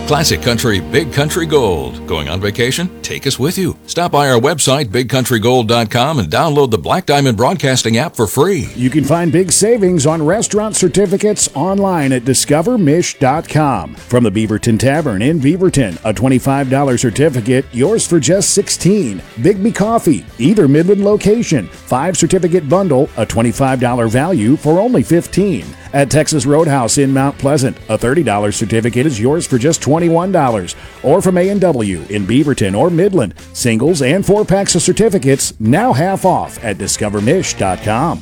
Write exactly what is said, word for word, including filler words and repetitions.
Classic Country Big Country Gold. Going on vacation? Take us with you. Stop by our website, big country gold dot com, and download the Black Diamond Broadcasting app for free. You can find big savings on restaurant certificates online at discover mish dot com. From the Beaverton Tavern in Beaverton, a twenty-five dollars certificate, yours for just sixteen dollars. Bigby Coffee, either Midland location, five certificate bundle, a twenty-five dollars value for only fifteen dollars. At Texas Roadhouse in Mount Pleasant, a thirty dollars certificate is yours for just twenty-one dollars. Or from A and W in Beaverton or Midland, singles and four packs of certificates now half off at discover mish dot com.